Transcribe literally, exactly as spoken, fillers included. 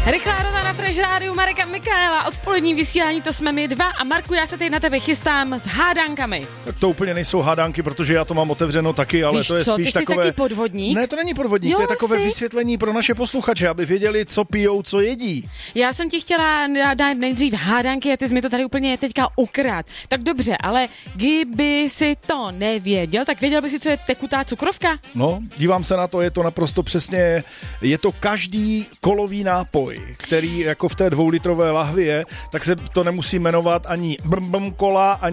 Rychlá rota na Fresh Rádiu, Marek a Michaela, odpolední vysílání, to jsme my dva a Marku, já se teď na tebe chystám s hádankami. Tak to úplně nejsou hádánky, protože já to mám otevřeno taky, ale Víš to je co, spíš ty jsi takové... taky podvodník? Ne, to není podvodník, Jo, to je takové jsi. vysvětlení pro naše posluchače, aby věděli, co pijou, co jedí. Já jsem ti chtěla dát nejdřív hádanky a ty jsi mi to tady úplně teďka ukrát. Tak dobře, ale kdyby si to nevěděl, tak věděl by si, co je tekutá cukrovka? No, dívám se na to, je to naprosto přesně, je to každý kolový nápoj, který jako v té dvoulitrové lahvi je, tak se to nemusí jmenovat ani brm, brm kola, ani